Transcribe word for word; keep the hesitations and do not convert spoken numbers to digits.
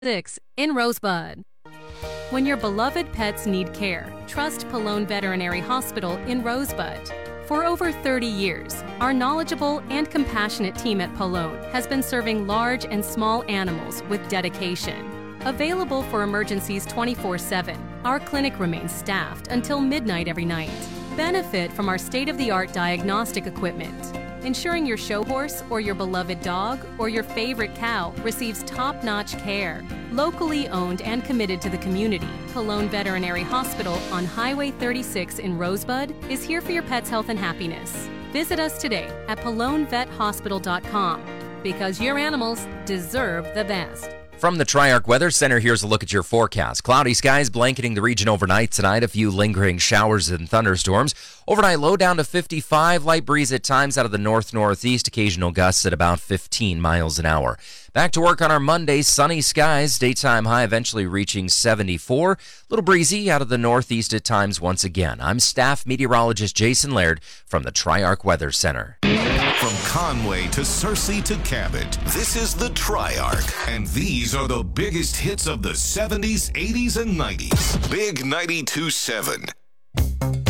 Six in Rosebud. When your beloved pets need care, trust Pallone Veterinary Hospital in Rosebud. For over thirty years, our knowledgeable and compassionate team at Pallone has been serving large and small animals with dedication. Available for emergencies twenty-four seven, our clinic remains staffed until midnight every night. Benefit from our state-of-the-art diagnostic equipment, ensuring your show horse or your beloved dog or your favorite cow receives top-notch care. Locally owned and committed to the community, Pallone Veterinary Hospital on Highway thirty-six in Rosebud is here for your pet's health and happiness. Visit us today at pallone vet hospital dot com because your animals deserve the best. From the Triarch Weather Center, here's a look at your forecast. Cloudy skies blanketing the region overnight tonight. A few lingering showers and thunderstorms. Overnight low down to fifty-five. Light breeze at times out of the north-northeast. Occasional gusts at about fifteen miles an hour. Back to work on our Monday. Sunny skies. Daytime high eventually reaching seventy-four. Little breezy out of the northeast at times once again. I'm staff meteorologist Jason Laird from the Triarch Weather Center. From Conway to Searcy to Cabot, this is the Triarch, and these are the biggest hits of the seventies, eighties, and nineties. Big ninety-two point seven.